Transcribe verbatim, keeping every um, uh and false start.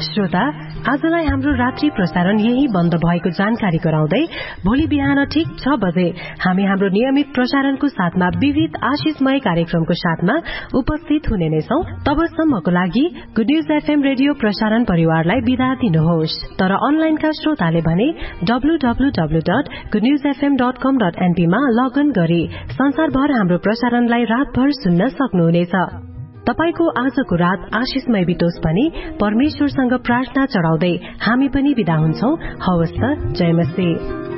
श्रोता, आजलाई हाम्रो रात्रि प्रसारण यही बन्द भएको जानकारी गराउँदै भोलि बिहान ठीक छ बजे हामी हाम्रो नियमित प्रसारणको साथमा विविध आशिषमय कार्यक्रमको साथमा उपस्थित हुने नै छौं। तबसम्मको लागि गुड न्यूज एफएम रेडियो प्रसारण परिवारलाई बिदा दिनुहोस्। तर अनलाइनका श्रोताले भने W W W dot good news FM dot कम डट एनपी मा लगइन गरी संसारभर हाम्रो प्रसारणलाई रातभर सुन्न सक्नुहुनेछ। तपाईको आजको रात आशिषमय बितोस् पनि परमेश्वरसँग प्रार्थना चढ़ाउँदै हामी पनि बिदा हुन्छौं। हवस् त, जय मसीह।